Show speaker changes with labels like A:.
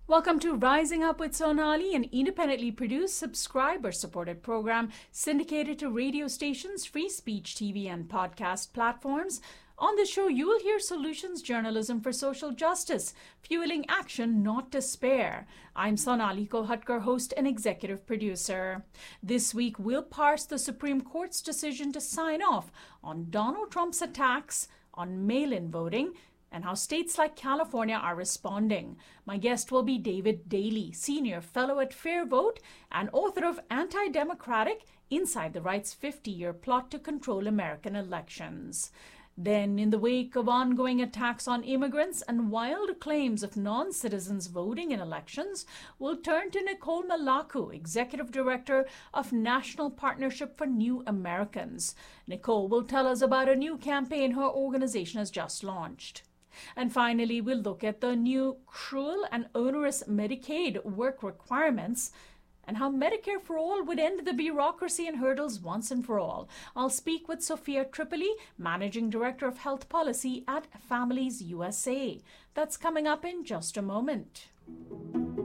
A: Welcome to Rising Up with Sonali, an independently produced, subscriber-supported program syndicated to radio stations, free speech TV, and podcast platforms. On the show, you will hear solutions journalism for social justice, fueling action, not despair. I'm Sonali Kolhatkar, host and executive producer. This week, we'll parse the Supreme Court's decision to sign off on Donald Trump's attacks on mail-in voting and how states like California are responding. My guest will be David Daley, Senior Fellow at Fair Vote and author of Anti-Democratic: Inside the Right's 50-Year Plot to Control American Elections. Then, in the wake of ongoing attacks on immigrants and wild claims of non-citizens voting in elections, we'll turn to Nicole Malacu, Executive Director of National Partnership for New Americans. Nicole will tell us about a new campaign her organization has just launched. And finally, we'll look at the new cruel and onerous Medicaid work requirements and how Medicare for All would end the bureaucracy and hurdles once and for all. I'll speak with Sophia Tripoli, Managing Director of Health Policy at Families USA. That's coming up in just a moment.